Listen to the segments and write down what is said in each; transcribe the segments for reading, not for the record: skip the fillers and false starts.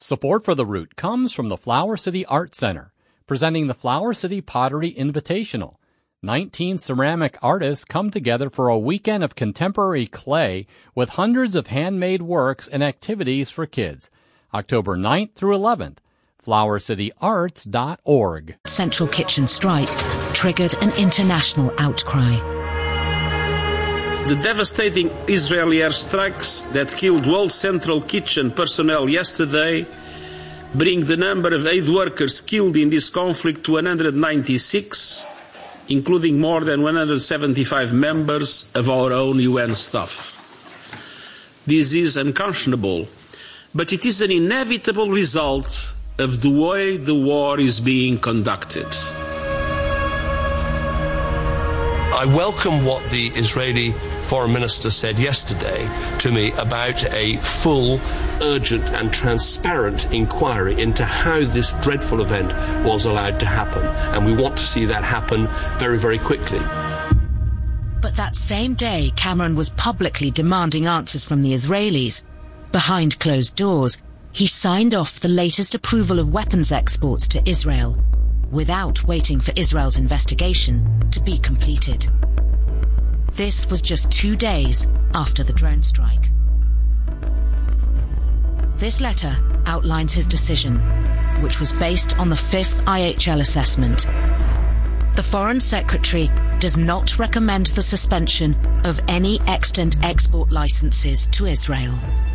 Support for The Root comes from the Flower City Art Center, presenting the Flower City Pottery Invitational. 19 ceramic artists come together for a weekend of contemporary clay with hundreds of handmade works and activities for kids. October 9th through 11th. flowercityarts.org. Central Kitchen strike triggered an international outcry. The devastating Israeli airstrikes that killed World Central Kitchen personnel yesterday bring the number of aid workers killed in this conflict to 196, including more than 175 members of our own UN staff. This is unconscionable, but it is an inevitable result of the way the war is being conducted. I welcome what the Israeli Foreign Minister said yesterday to me about a full, urgent and transparent inquiry into how this dreadful event was allowed to happen. And we want to see that happen very, very quickly. But that same day, Cameron was publicly demanding answers from the Israelis. Behind closed doors, he signed off the latest approval of weapons exports to Israel, without waiting for Israel's investigation to be completed. This was just 2 days after the drone strike. This letter outlines his decision, which was based on the 5th IHL assessment. The Foreign Secretary does not recommend the suspension of any extant export licenses to Israel.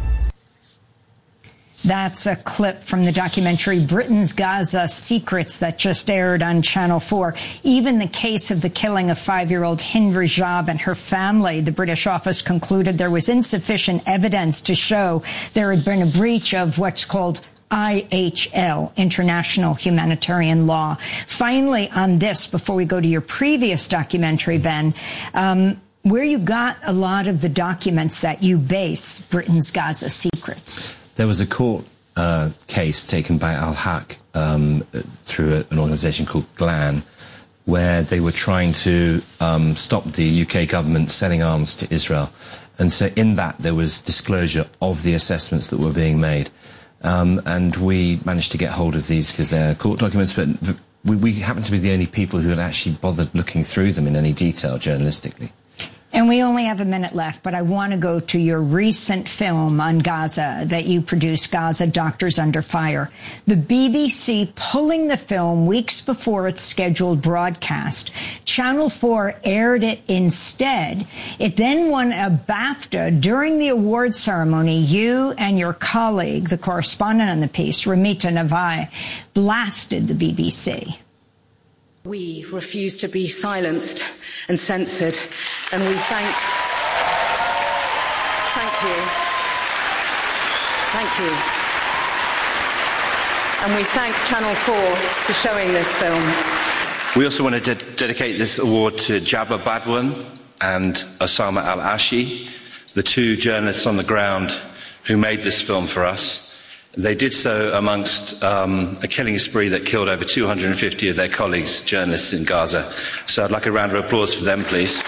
That's a clip from the documentary Britain's Gaza Secrets that just aired on Channel 4. Even the case of the killing of 5-year-old Hind Rajab and her family, the British office concluded there was insufficient evidence to show there had been a breach of what's called IHL, International Humanitarian Law. Finally, on this, before we go to your previous documentary, Ben, where you got a lot of the documents that you base Britain's Gaza Secrets. There was a court case taken by Al-Haq through an organisation called GLAN, where they were trying to stop the UK government selling arms to Israel. And so in that there was disclosure of the assessments that were being made. And we managed to get hold of these because they're court documents, but we happen to be the only people who had actually bothered looking through them in any detail journalistically. And we only have a minute left, but I want to go to your recent film on Gaza that you produced, Gaza Doctors Under Fire. The BBC pulling the film weeks before its scheduled broadcast. Channel 4 aired it instead. It then won a BAFTA. During the awards ceremony, you and your colleague, the correspondent on the piece, Ramita Navai, blasted the BBC. We refuse to be silenced and censored, and we thank you. And we thank Channel 4 for showing this film. We also want to dedicate this award to Jabba Badwan and Osama Al-Ashi, the 2 journalists on the ground who made this film for us. They did so amongst a killing spree that killed over 250 of their colleagues, journalists in Gaza. So I'd like a round of applause for them, please.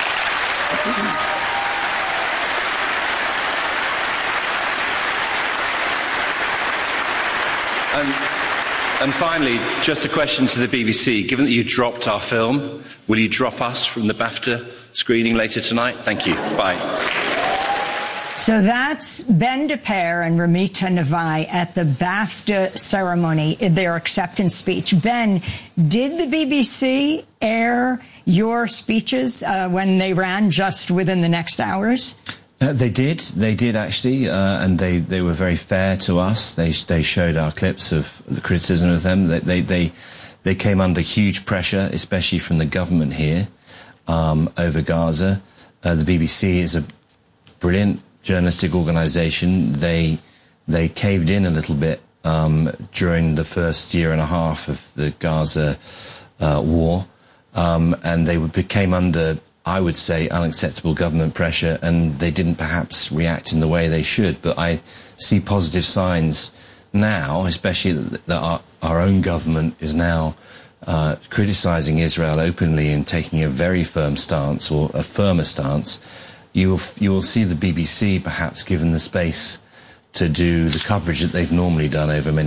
And finally, just a question to the BBC. Given that you dropped our film, will you drop us from the BAFTA screening later tonight? Thank you. Bye. So that's Ben de Pere and Ramita Navai at the BAFTA ceremony, their acceptance speech. Ben, did the BBC air your speeches when they ran just within the next hours? They did actually, and they were very fair to us. They showed our clips of the criticism of them. They came under huge pressure, especially from the government here, over Gaza. The BBC is a brilliant journalistic organisation. They caved in a little bit during the first year and a half of the Gaza war, and they came under, I would say, unacceptable government pressure, and they didn't perhaps react in the way they should. But I see positive signs now, especially that our own government is now criticising Israel openly and taking a very firm stance, or a firmer stance. You will see the BBC perhaps given the space to do the coverage that they've normally done over many